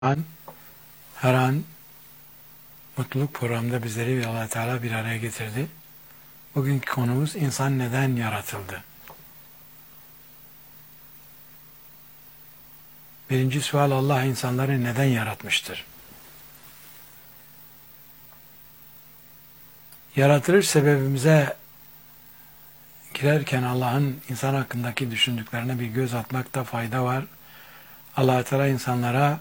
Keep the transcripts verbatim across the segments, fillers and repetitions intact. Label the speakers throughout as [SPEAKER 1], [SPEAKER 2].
[SPEAKER 1] an, her an mutluluk programında bizleri bir Allah Teala bir araya getirdi. Bugünkü konumuz insan neden yaratıldı? Birinci sual, Allah insanları neden yaratmıştır? Yaratılış sebebimize girerken Allah'ın insan hakkındaki düşündüklerine bir göz atmakta fayda var. Allah Teala insanlara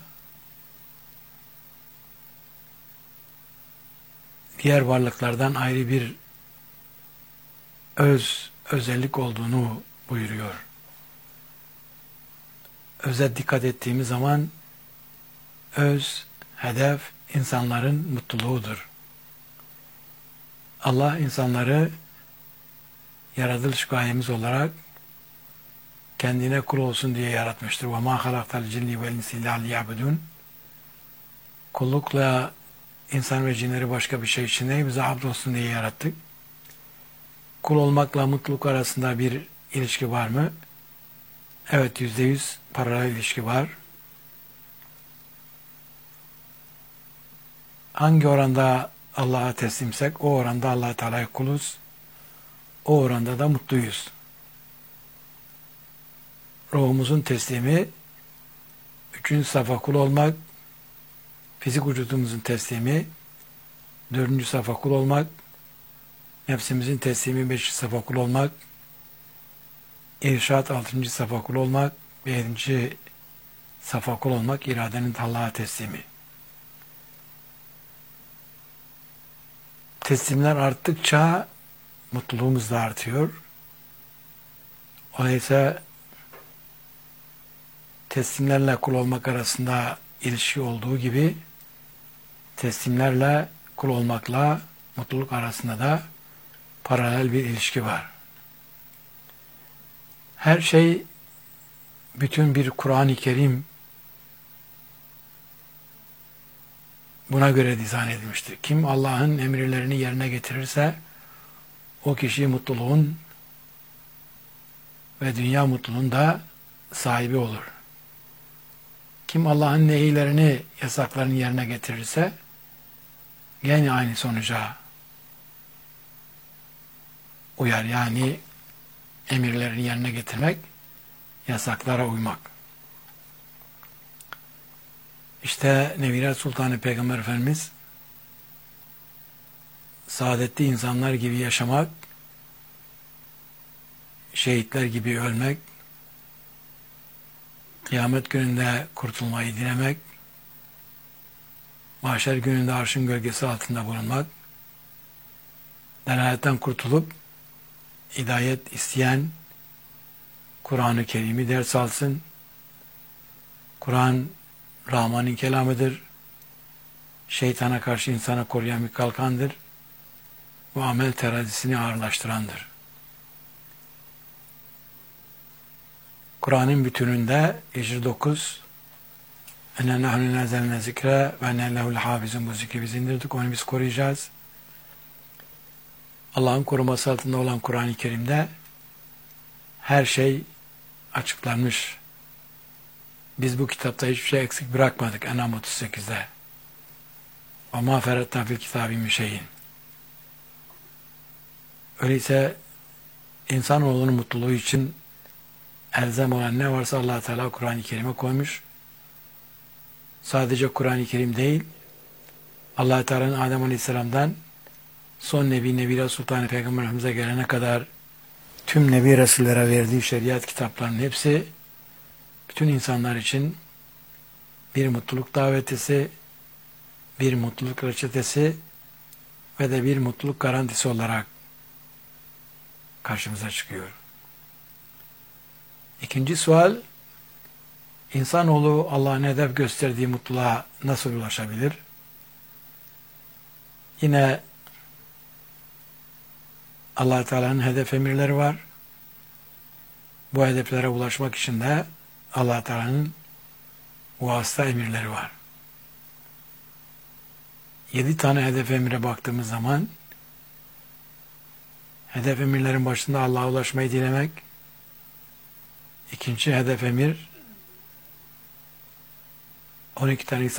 [SPEAKER 1] diğer varlıklardan ayrı bir öz, özellik olduğunu buyuruyor. Öze dikkat ettiğimiz zaman öz, hedef insanların mutluluğudur. Allah insanları yaratılış gayemiz olarak kendine kul olsun diye yaratmıştır. وَمَا خَلَقْتَ الْجِنِّ وَالْاِنْسِ اِلَّا لِيَعْبُدُونَ Kullukla insan ve cinleri başka bir şey için değil, bize abd olsun diye yarattık. Kul olmakla mutluluk arasında bir ilişki var mı? Evet, yüzde yüz paralel ilişki var. Hangi oranda Allah'a teslimsek o oranda Allah-u Teala'ya kuluz. O oranda da mutluyuz. Ruhumuzun teslimi, üçüncü safa kul olmak, fizik vücudumuzun teslimi, dördüncü safa kul olmak, nefsimizin teslimi, beşinci safa kul olmak, irşat, altıncı safa kul olmak, birinci safa kul olmak, iradenin Allah'a teslimi. Teslimler arttıkça mutluluğumuz da artıyor. Oysa teslimlerle kul olmak arasında ilişki olduğu gibi teslimlerle kul olmakla mutluluk arasında da paralel bir ilişki var. Her şey bütün bir Kur'an-ı Kerim buna göre dizayn edilmiştir. Kim Allah'ın emirlerini yerine getirirse o kişi mutluluğun ve dünya mutluluğun da sahibi olur. Kim Allah'ın nehilerini, yasaklarını yerine getirirse gene aynı sonuca uyar. Yani emirlerini yerine getirmek, yasaklara uymak. İşte Nebirat Sultanı Peygamber Efendimiz saadetli insanlar gibi yaşamak, şehitler gibi ölmek, kıyamet gününde kurtulmayı dilemek, mahşer gününde arşın gölgesi altında bulunmak, delaletten kurtulup hidayet isteyen Kur'an-ı Kerim'i ders alsın. Kur'an Rahman'ın kelamıdır. Şeytana karşı insana koruyan bir kalkandır. Bu amel terazisini ağırlaştırandır. Kur'an'ın bütününde yirmi dokuz enne nahnu nazzalna zikre ve enne lehul hafizun, bu zikri biz indirdik, onu biz koruyacağız. Allah'ın koruması altında olan Kur'an-ı Kerim'de her şey açıklanmış. Biz bu kitapta hiçbir şey eksik bırakmadık. En'am otuz sekizde. Ve mâ feretnâ fil kitâbi min şeyin. Öyleyse insanoğlunun mutluluğu için elzem olan ne varsa Allah Teala Kur'an-ı Kerim'e koymuş. Sadece Kur'an-ı Kerim değil, Allah Teala'nın Adem Aleyhisselam'dan son Nebi Nebi Sultanı Peygamber Efendimiz'e gelene kadar tüm Nebi Resullere verdiği şeriat kitaplarının hepsi bütün insanlar için bir mutluluk davetisi, bir mutluluk reçetesi ve de bir mutluluk garantisi olarak karşımıza çıkıyor. İkinci sual, insanoğlu Allah'ın hedef gösterdiği mutluluğa nasıl ulaşabilir? Yine Allah Teala'nın hedef emirleri var. Bu hedeflere ulaşmak için de Allah Teala'nın vasıta emirleri var. Yedi tane hedef emire baktığımız zaman hedef emirlerin başında Allah'a ulaşmayı dilemek, ikinci hedef emir on iki tane